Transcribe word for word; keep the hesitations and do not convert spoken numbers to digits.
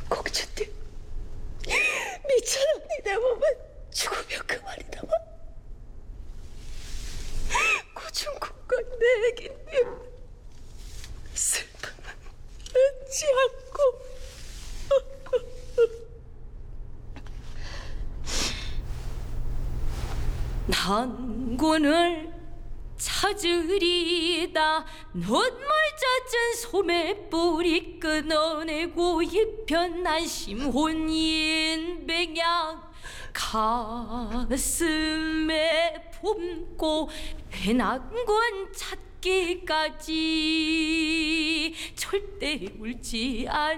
공주님, 미천언니 내 몸은 죽으면 그만이다만 고중국과 내 애기님 슬픔은 잊지 않고 난군을 찾으리다. 눈물 젖은 소매 뿌리 끊어내고 이편난 심혼인 백양 가슴에 품고 해난군 찾기까지 절대 울지 않